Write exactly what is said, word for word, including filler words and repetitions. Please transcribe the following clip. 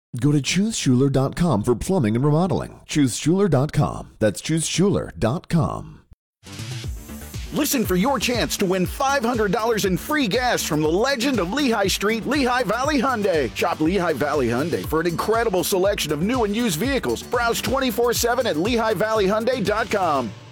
Go to choose schuler dot com for plumbing and remodeling. choose schuler dot com. That's choose schuler dot com. Listen for your chance to win five hundred dollars in free gas from the legend of Lehigh Street, Lehigh Valley Hyundai. Shop Lehigh Valley Hyundai for an incredible selection of new and used vehicles. Browse twenty-four seven at lehigh valley hyundai dot com.